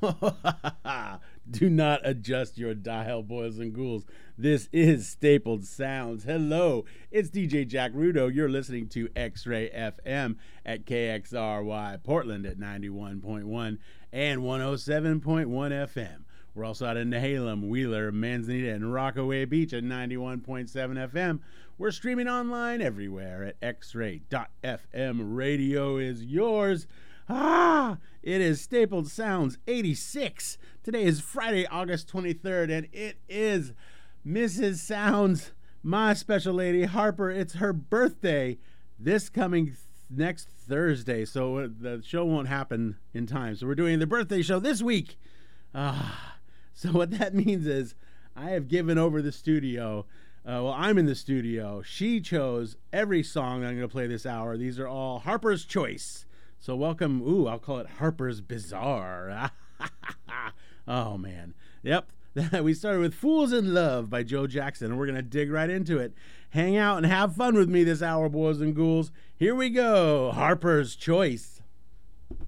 Do not adjust your dial, boys and ghouls. This is Stapled Sounds. Hello, it's DJ Jack Rudo. You're listening to X-Ray FM at KXRY Portland at 91.1 and 107.1 FM. We're also out in Nehalem, Wheeler, Manzanita, and Rockaway Beach at 91.7 FM. We're streaming online everywhere at xray.fm. Radio is yours. It is Stapled Sounds 86. Today is Friday, August 23rd, and it is Mrs. Sounds, my special lady, Harper. It's her birthday this coming next Thursday, so the show won't happen in time. So we're doing the birthday show this week. So what that means is I have given over the studio. I'm in the studio. She chose every song I'm going to play this hour. These are all Harper's choice. So welcome. I'll call it Harper's Bizarre. Oh, man. Yep. We started with Fools in Love by Joe Jackson, and we're going to dig right into it. Hang out and have fun with me this hour, boys and ghouls. Here we go. Harper's Choice.